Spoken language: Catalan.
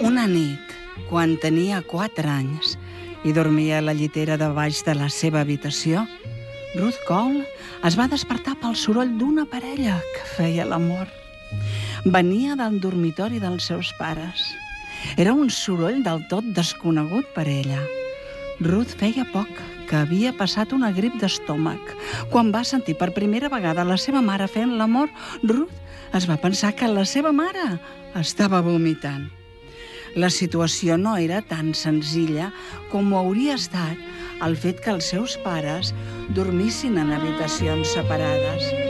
Una nit, quan tenia 4 anys i dormia a la llitera de baix de la seva habitació, Ruth Cole es va despertar pel soroll d'una parella que feia l'amor. Venia del dormitori dels seus pares. Era un soroll del tot desconegut per ella. Ruth feia poc que havia passat una grip d'estómac. Quan va sentir per primera vegada la seva mare fent l'amor, Ruth es va pensar que la seva mare estava vomitant. La situació no era tan senzilla com ho hauria estat el fet que els seus pares dormissin en habitacions separades.